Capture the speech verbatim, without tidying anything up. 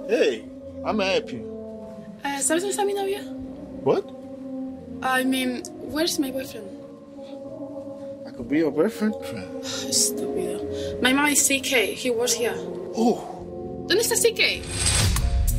Hey, I'm gonna help you. Uh, ¿Sabes dónde está mi novia? What? I mean, where's my boyfriend? I could be your boyfriend? Estúpido. My mom is C K. He works here. Oh. ¿Dónde está C K?